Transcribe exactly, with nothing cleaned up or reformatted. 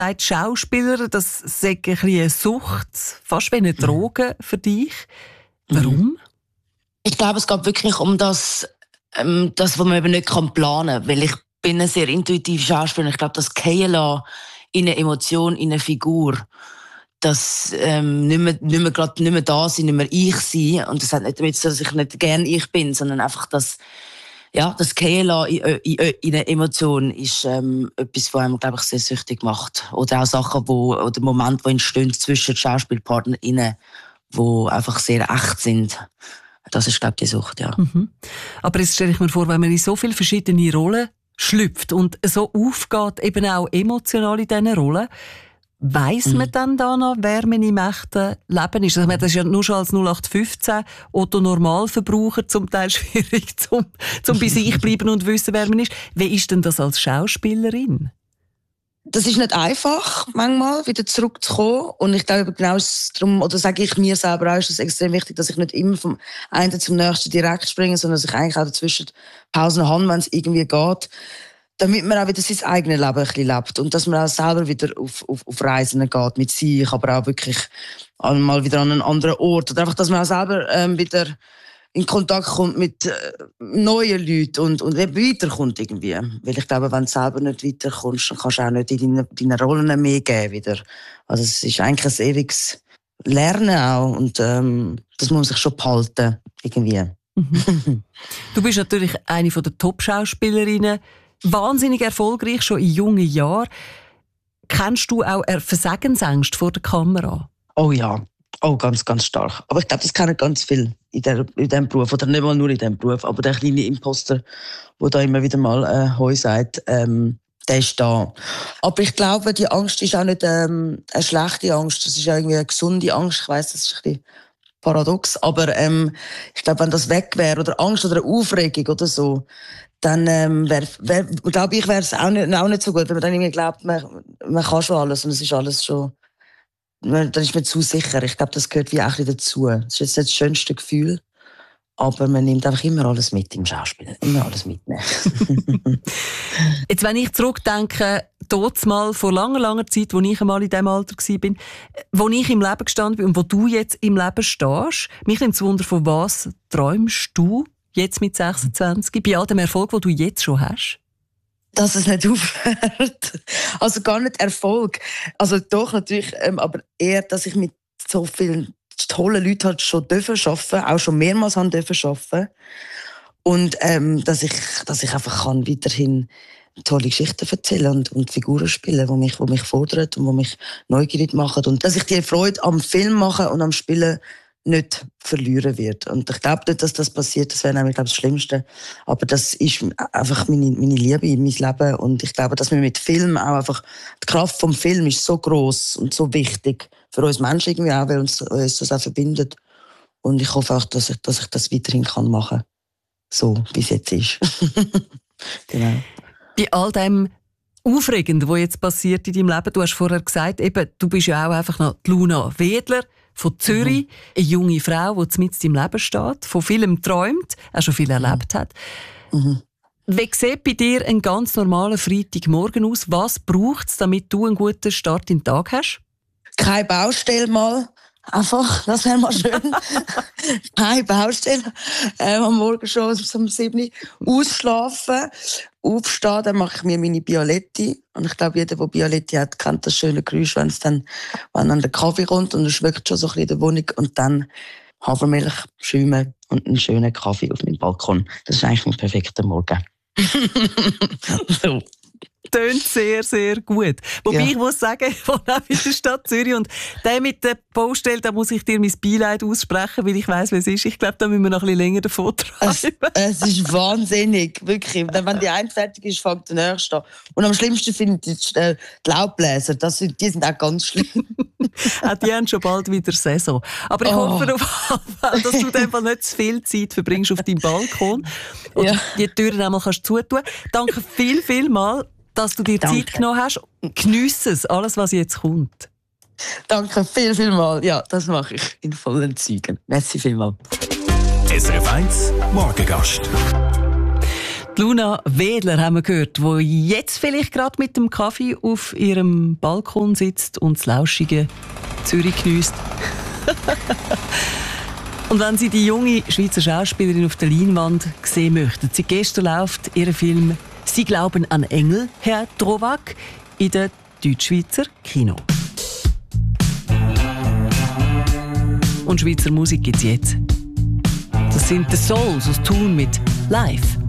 sagt Schauspieler, das sei ein bisschen eine Sucht, fast wie eine Droge für dich. Warum? Ich glaube, es geht wirklich um das, ähm, das, was man eben nicht planen kann. Weil ich bin ein sehr intuitiver Schauspieler. Ich glaube, das Gehen lassen in eine Emotion, in eine Figur, das ähm, nicht mehr, nicht mehr, grad, nicht mehr da sein, nicht mehr ich sein. Und das hat nicht damit zu tun, dass ich nicht gern ich bin, sondern einfach das, ja, das Gehen lassen in, in, in eine Emotion ist ähm, etwas, was einem, glaube ich, sehr süchtig macht. Oder auch Sachen, wo, oder Momente, die entstehen zwischen SchauspielpartnerInnen, die einfach sehr echt sind. Das ist, glaube ich, die Sucht, ja. Mhm. Aber jetzt stelle ich mir vor, wenn man in so viele verschiedene Rollen schlüpft und so aufgeht, eben auch emotional in diesen Rollen, weiss mhm. man dann danach, wer man im echten Leben ist? Also, das ist ja nur schon als null acht fünfzehn Otto-Normalverbraucher zum Teil schwierig, zum, zum bei sich bleiben und wissen, wer man ist. Wie ist denn das als Schauspielerin? Das ist nicht einfach, manchmal wieder zurückzukommen. Und ich glaube, genau darum, oder sage ich mir selber auch, ist es extrem wichtig, dass ich nicht immer vom einen zum nächsten direkt springe, sondern dass ich eigentlich auch dazwischen Pausen habe, wenn es irgendwie geht, damit man auch wieder sein eigenes Leben ein bisschen lebt. Und dass man auch selber wieder auf, auf, auf Reisen geht mit sich, aber auch wirklich mal wieder an einen anderen Ort. Oder einfach, dass man auch selber ähm, wieder in Kontakt kommt mit äh, neuen Leuten und, und eben weiterkommt irgendwie. Weil ich glaube, wenn du selber nicht weiterkommst, dann kannst du auch nicht in deine, deine Rollen mehr geben wieder. Also es ist eigentlich ein ewiges Lernen auch und ähm, das muss man sich schon behalten, irgendwie. Mhm. Du bist natürlich eine der Top-Schauspielerinnen, wahnsinnig erfolgreich, schon in jungen Jahren. Kennst du auch Versagensängste vor der Kamera? Oh ja, oh ganz, ganz stark. Aber ich glaube, das kennen ganz viele in, der, in diesem Beruf. Oder nicht mal nur in diesem Beruf, aber der kleine Imposter, der da immer wieder mal äh, «Hoi» sagt, ähm, der ist da. Aber ich glaube, die Angst ist auch nicht ähm, eine schlechte Angst. Das ist auch irgendwie eine gesunde Angst. Ich weiss, das ist ein bisschen paradox. Aber ähm, ich glaube, wenn das weg wäre, oder Angst oder Aufregung oder so, dann ähm, wäre, wär, glaube ich, wäre es auch nicht, auch nicht so gut, wenn man dann irgendwie glaubt, man, man kann schon alles und es ist alles schon, dann ist man zu sicher. Ich glaube, das gehört wie auch ein bisschen dazu. Das ist jetzt nicht das schönste Gefühl, aber man nimmt einfach immer alles mit im Schauspiel. Immer alles mitnehmen. Jetzt, wenn ich zurückdenke, dort mal vor langer, langer Zeit, wo ich einmal in diesem Alter war, wo ich im Leben gestanden bin und wo du jetzt im Leben stehst, mich nimmt es Wunder, von was träumst du jetzt mit sechsundzwanzig, bei all dem Erfolg, den du jetzt schon hast? Dass es nicht aufhört. Also gar nicht Erfolg. Also doch natürlich, ähm, aber eher, dass ich mit so vielen tollen Leuten halt schon dürfen arbeiten, auch schon mehrmals haben dürfen arbeiten. Und ähm, dass ich, dass ich einfach kann weiterhin tolle Geschichten erzählen und, und Figuren spielen, die mich, die mich fordern und die mich neugierig machen. Und dass ich die Freude am Film machen und am Spielen nicht verlieren wird. Und ich glaube nicht, dass das passiert. Das wäre nämlich, glaube ich, das Schlimmste. Aber das ist einfach meine, meine Liebe in mein Leben. Und ich glaube, dass wir mit Film auch einfach, die Kraft vom Film ist so gross und so wichtig für uns Menschen irgendwie auch, weil uns, uns das auch verbindet. Und ich hoffe auch, dass ich, dass ich das weiterhin kann machen. So, wie es jetzt ist. Genau. Bei all dem Aufregenden, was jetzt passiert in deinem Leben, du hast vorher gesagt, eben, du bist ja auch einfach noch die Luna Wedler von Zürich, mhm. eine junge Frau, die mitten im Leben steht, von vielem träumt, auch schon viel erlebt hat. Mhm. Wie sieht bei dir ein ganz normaler Freitagmorgen aus? Was braucht es, damit du einen guten Start in den Tag hast? Keine Baustelle mal. Einfach, das wäre mal schön. Keine Baustelle. Ähm, am Morgen schon um sieben Uhr ausschlafen, aufstehen, dann mache ich mir meine Bialetti. Und ich glaube, jeder, der Bialetti hat, kennt das schöne Geräusch, wenn es dann, wenn dann der Kaffee kommt und es schmeckt schon so ein bisschen in der Wohnung. Und dann Hafermilch, Schäume und einen schönen Kaffee auf meinem Balkon. Das ist eigentlich ein perfekter Morgen. So. Tönt sehr, sehr gut. Wobei ja. Ich muss sagen, ich wohne auch in der Stadt Zürich und der mit der Baustelle, da muss ich dir mein Beileid aussprechen, weil ich weiss, wie es ist. Ich glaube, da müssen wir noch ein bisschen länger davon treiben. Es, es ist wahnsinnig, wirklich. Wenn die eine fertig ist, fängt der nächste an. Und am schlimmsten finde ich die Laubbläser. Das sind, die sind auch ganz schlimm. Auch die haben schon bald wieder Saison. Aber ich oh. hoffe darauf, dass du einfach nicht zu viel Zeit verbringst auf deinem Balkon und ja. die Türen einmal kannst zutun. Danke viel, viel mal, dass du dir Danke. Zeit genommen hast. Geniesse es, alles, was jetzt kommt. Danke viel, viel mal. Ja, das mache ich in vollen Zügen. Merci viel mal. S R F eins Morgengast. Die Luna Wedler haben wir gehört, die jetzt vielleicht gerade mit dem Kaffee auf ihrem Balkon sitzt und das lauschige Zürich geniesst. Und wenn Sie die junge Schweizer Schauspielerin auf der Leinwand sehen möchten, seit gestern läuft ihr Film «Sie glauben an Engel, Herr Drowak» in der Deutschschweizer Kino. Und Schweizer Musik gibt's jetzt. Das sind The Souls aus Thun mit «Live».